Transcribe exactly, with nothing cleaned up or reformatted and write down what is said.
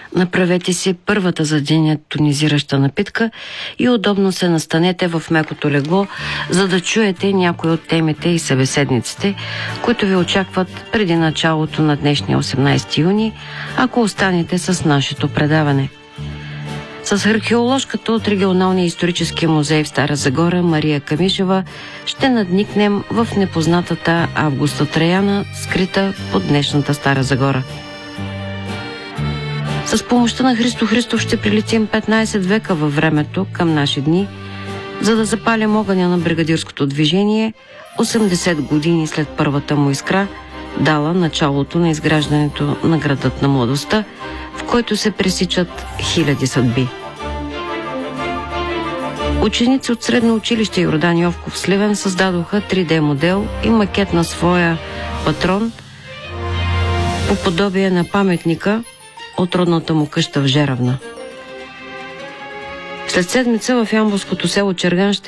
Направете си първата за деня тонизираща напитка и удобно се настанете в мекото легло, за да чуете някои от темите и събеседниците, които ви очакват преди началото на днешния осемнайсети юни, ако останете с нашето предаване. С археоложката от Регионалния исторически музей в Стара Загора Мария Камишева ще надникнем в непознатата Августа Траяна, скрита под днешната Стара Загора. С помощта на Христо Христов ще прилетим петнайсет века във времето към наши дни, за да запалим огъня на бригадирското движение осемдесет години след първата му искра, дала началото на изграждането на градът на младостта, в който се пресичат хиляди съдби. Ученици от Средно училище Йордан Йовков в Сливен създадоха три Д модел и макет на своя патрон по подобие на паметника от родната му къща в Жеравна. След седмица в ямболското село Черган ще